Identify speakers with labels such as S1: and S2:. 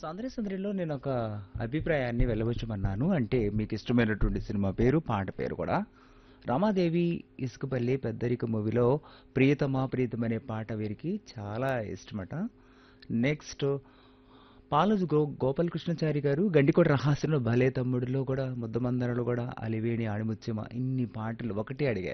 S1: సందడి సందడిలో నేను ఒక అభిప్రాయాన్ని వెల్లబుచ్చమన్నాను. అంటే మీకు ఇష్టమైనటువంటి సినిమా పేరు, పాట పేరు కూడా. రామాదేవి ఇసుకపల్లి పెద్దరిక మూవీలో 'ప్రియతమా ప్రీతం' అనే పాట వీరికి చాలా ఇష్టమట. నెక్స్ట్ పాలజు గోపాలకృష్ణచారి గారు 'గండికోట రహస్యంలో భలే తమ్ముడులో' కూడా 'ముద్దమందరలో' కూడా 'అలివేణి ఆణిముత్యమ' ఇన్ని పాటలు ఒకటే అడిగారు.